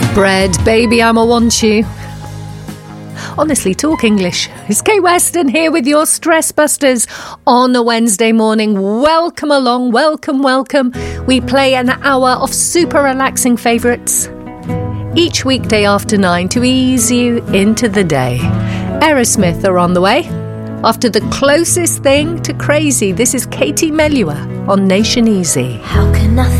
Bread, baby, I'ma want you. Honestly, talk English. It's Kate Weston here with your Stress Busters on a Wednesday morning. Welcome along, welcome. We play an hour of super relaxing favourites each weekday after 9 to ease you into the day. Aerosmith are on the way. After the closest thing to crazy, this is Katie Melua on Nation Easy. How can I